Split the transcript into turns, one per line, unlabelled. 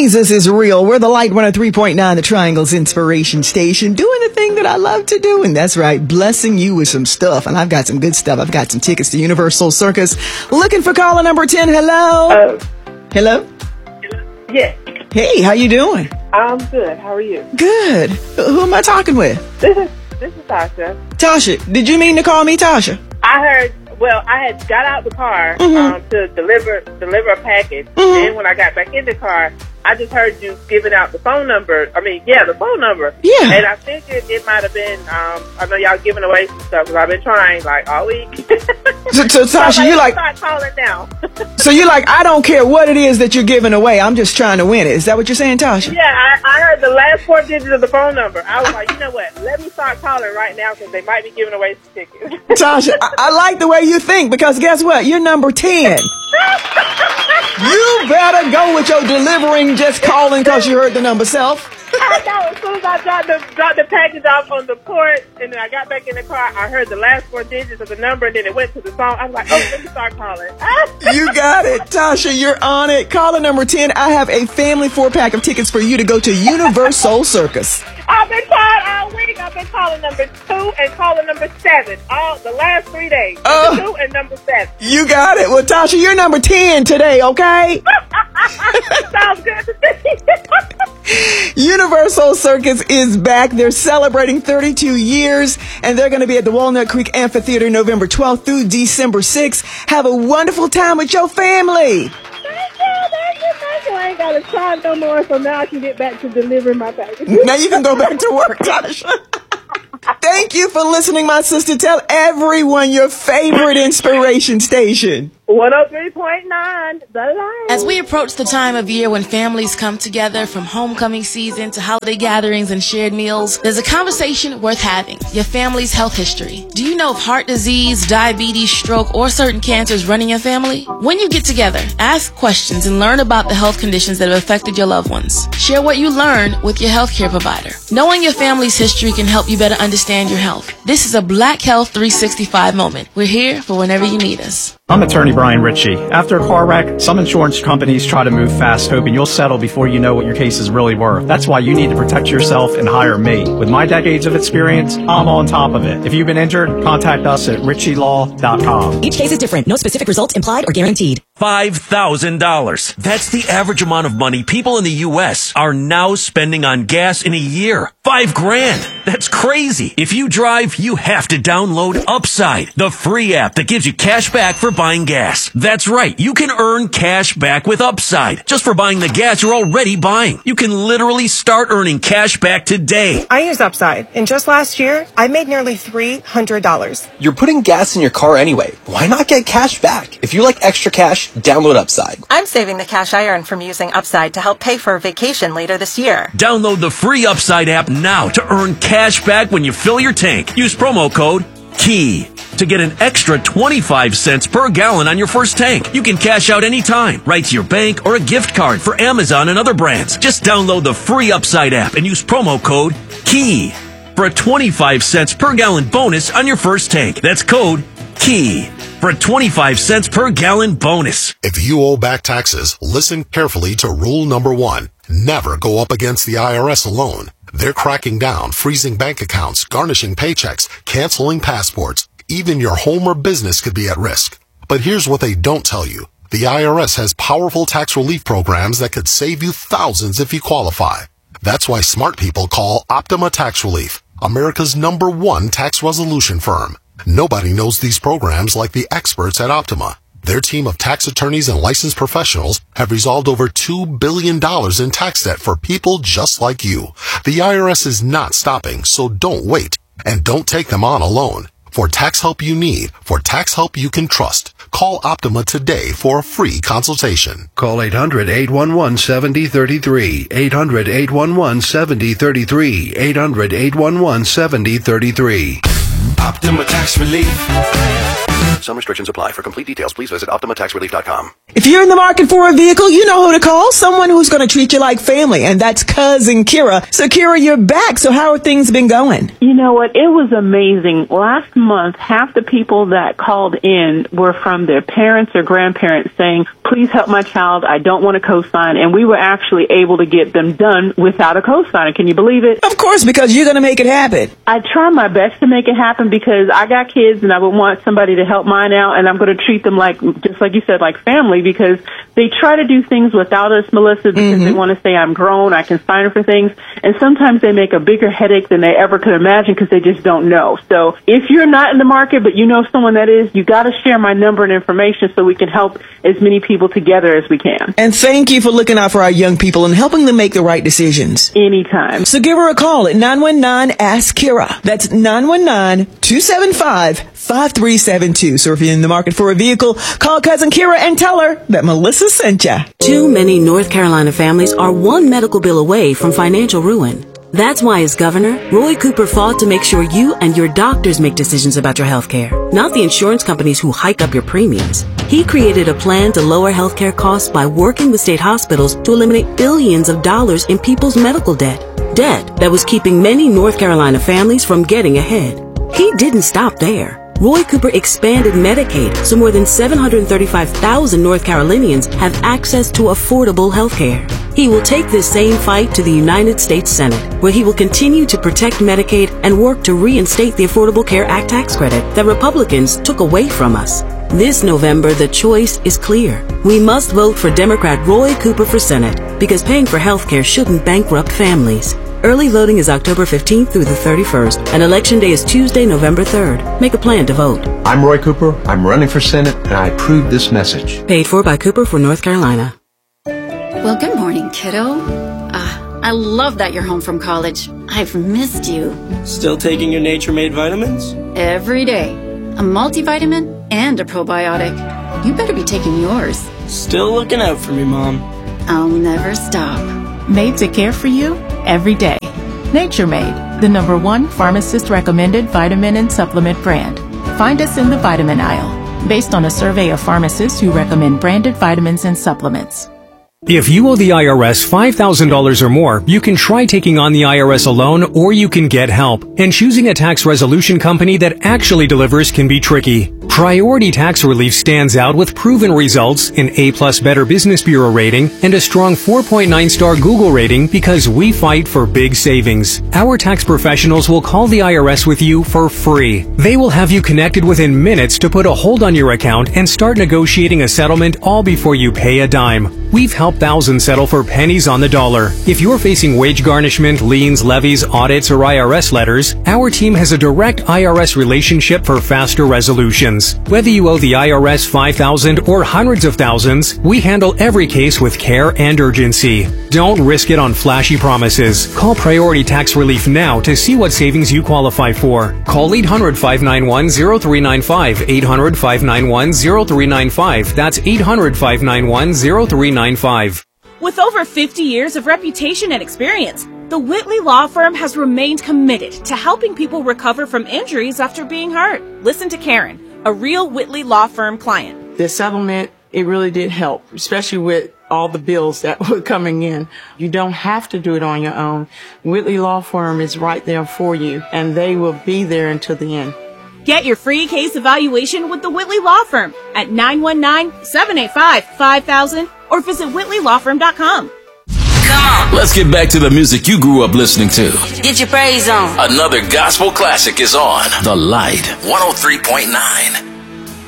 Jesus is real. We're the Light 103.9, the Triangle's Inspiration Station, doing the thing that I love to do. And that's right, blessing you with some stuff. And I've got some good stuff. I've got some tickets to Universal Circus. Looking for caller number 10. Hello? Hello?
Yes.
Hey, how you doing?
I'm good. How are you?
Good. Who am I talking with?
This is Tasha.
Tasha, did you mean to call me Tasha?
I heard. Well, I had got out the car to deliver a package. Then when I got back in the car, I just heard you giving out the phone number. The phone number.
Yeah.
And I figured it might have been. I know y'all giving away some stuff because I've been trying like all week.
So Tasha, you like
start calling now.
So you like, I don't care what it is that you're giving away. I'm just trying to win it. Is that what you're saying, Tasha?
Yeah, I heard the last 4 digits of the phone number. I was like, you know what? Let me start calling right now because they might be giving away some tickets.
Tasha, I like the way you think because guess what? You're number 10. You better go with your delivering just calling because you heard the number self.
I know. As soon as I dropped the package off on the porch and then I got back in the car, I heard the last 4 digits of the number and then it went to the song. I was like, let me start calling.
You got it. Tasha, you're on it. Caller number 10, I have a family 4-pack of tickets for you to go to Universal Circus.
I've been calling all week. I've been calling number 2 and calling number 7 the last 3 days. Number 2 and number 7.
You got it. Well, Tasha, you're number 10 today, okay?
Sounds good to me.
Universal Circus is back. They're celebrating 32 years, and they're going to be at the Walnut Creek Amphitheater November 12th through December 6th. Have a wonderful time with your family.
Thank you. I ain't got to try no more, so now I can get back to delivering my package.
Now you can go back to work, Tasha. Thank you for listening, my sister. Tell everyone your favorite inspiration station.
103.9, The Light.
As we approach the time of year when families come together from homecoming season to holiday gatherings and shared meals, there's a conversation worth having: your family's health history. Do you know of heart disease, diabetes, stroke, or certain cancers running your family? When you get together, ask questions and learn about the health conditions that have affected your loved ones. Share what you learn with your healthcare provider. Knowing your family's history can help you better understand your health. This is a Black Health 365 moment. We're here for whenever you need us.
I'm attorney Brian Ritchie. After a car wreck, some insurance companies try to move fast, hoping you'll settle before you know what your case is really worth. That's why you need to protect yourself and hire me. With my decades of experience, I'm on top of it. If you've been injured, contact us at ritchielaw.com.
Each case is different. No specific result implied or guaranteed.
$5,000. That's the average amount of money people in the U.S. are now spending on gas in a year. $5,000. That's crazy. If you drive, you have to download Upside, the free app that gives you cash back for buying gas. That's right. You can earn cash back with Upside just for buying the gas you're already buying. You can literally start earning cash back today.
I use Upside, and just last year, I made nearly $300.
You're putting gas in your car anyway. Why not get cash back? If you like extra cash, download Upside.
I'm saving the cash I earn from using Upside to help pay for a vacation later this year.
Download the free Upside app now to earn cash back when you fill your tank. Use promo code KEY to get an extra 25 cents per gallon on your first tank. You can cash out anytime, right to your bank or a gift card for Amazon and other brands. Just download the free Upside app and use promo code KEY for a 25 cents per gallon bonus on your first tank. That's code KEY for a 25 cents per gallon bonus.
If you owe back taxes, listen carefully to rule number 1. Never go up against the IRS alone. They're cracking down, freezing bank accounts, garnishing paychecks, canceling passports. Even your home or business could be at risk. But here's what they don't tell you. The IRS has powerful tax relief programs that could save you thousands if you qualify. That's why smart people call Optima Tax Relief, America's #1 tax resolution firm. Nobody knows these programs like the experts at Optima. Their team of tax attorneys and licensed professionals have resolved over $2 billion in tax debt for people just like you. The IRS is not stopping, so don't wait. And don't take them on alone. For tax help you need, for tax help you can trust, call Optima today for a free consultation.
Call 800-811-7033, 800-811-7033, 800-811-7033.
Optima Tax Relief.
Some restrictions apply. For complete details, please visit OptimaTaxRelief.com.
If you're in the market for a vehicle, you know who to call. Someone who's going to treat you like family, and that's Cousin Kira. So, Kira, you're back. So how have things been going?
You know what? It was amazing. Last month, half the people that called in were from their parents or grandparents saying, please help my child. I don't want a cosign. And we were actually able to get them done without a cosigner. Can you believe it?
Of course, because you're going to make it happen.
I try my best to make it happen because I got kids and I would want somebody to help mine out, and I'm going to treat them like, just like you said, like family, because they try to do things without us, Melissa, because they want to say I'm grown, I can sign for things, and sometimes they make a bigger headache than they ever could imagine because they just don't know. So if you're not in the market but you know someone that is, you got to share my number and information so we can help as many people together as we can.
And thank you for looking out for our young people and helping them make the right decisions.
Anytime.
So give her a call at 919-ASK-KIRA. That's 919-275-5372. So if you're in the market for a vehicle, call Cousin Kira and tell her that Melissa sent ya.
Too many North Carolina families are one medical bill away from financial ruin. That's why, as governor, Roy Cooper fought to make sure you and your doctors make decisions about your health care, not the insurance companies who hike up your premiums. He created a plan to lower health care costs by working with state hospitals to eliminate billions of dollars in people's medical debt. Debt that was keeping many North Carolina families from getting ahead. He didn't stop there. Roy Cooper expanded Medicaid so more than 735,000 North Carolinians have access to affordable health care. He will take this same fight to the United States Senate, where he will continue to protect Medicaid and work to reinstate the Affordable Care Act tax credit that Republicans took away from us. This November, the choice is clear. We must vote for Democrat Roy Cooper for Senate because paying for health care shouldn't bankrupt families. Early voting is October 15th through the 31st, and Election Day is Tuesday, November 3rd. Make a plan to vote.
I'm Roy Cooper. I'm running for Senate, and I approve this message.
Paid for by Cooper for North Carolina.
Well, good morning, kiddo. I love that you're home from college. I've missed you.
Still taking your Nature Made vitamins?
Every day. A multivitamin and a probiotic. You better be taking yours.
Still looking out for me, Mom.
I'll never stop.
Made to care for you every day. Nature Made, the #1 pharmacist-recommended vitamin and supplement brand. Find us in the vitamin aisle, based on a survey of pharmacists who recommend branded vitamins and supplements.
If you owe the IRS $5,000 or more, you can try taking on the IRS alone, or you can get help. And choosing a tax resolution company that actually delivers can be tricky. Priority Tax Relief stands out with proven results, an A+ Better Business Bureau rating, and a strong 4.9-star Google rating because we fight for big savings. Our tax professionals will call the IRS with you for free. They will have you connected within minutes to put a hold on your account and start negotiating a settlement all before you pay a dime. We've helped thousands settle for pennies on the dollar. If you're facing wage garnishment, liens, levies, audits, or IRS letters, our team has a direct IRS relationship for faster resolutions. Whether you owe the IRS $5,000 or hundreds of thousands, we handle every case with care and urgency. Don't risk it on flashy promises. Call Priority Tax Relief now to see what savings you qualify for. Call 800-591-0395. 800-591-0395. That's 800-591-0395.
With over 50 years of reputation and experience, the Whitley Law Firm has remained committed to helping people recover from injuries after being hurt. Listen to Karen, a real Whitley Law Firm client.
The settlement, it really did help, especially with all the bills that were coming in. You don't have to do it on your own. Whitley Law Firm is right there for you, and they will be there until the end.
Get your free case evaluation with the Whitley Law Firm at 919-785-5000 or visit whitleylawfirm.com.
Come on. Let's get back to the music you grew up listening to.
Get your praise on.
Another gospel classic is on. The Light 103.9.